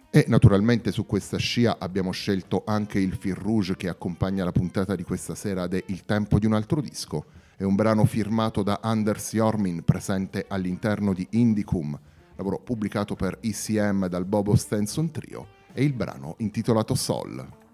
E naturalmente su questa scia abbiamo scelto anche il fil rouge che accompagna la puntata di questa sera de Il tempo di un altro disco. È un brano firmato da Anders Jormin presente all'interno di Indicum, lavoro pubblicato per ECM dal Bobo Stenson Trio, e il brano intitolato Sol.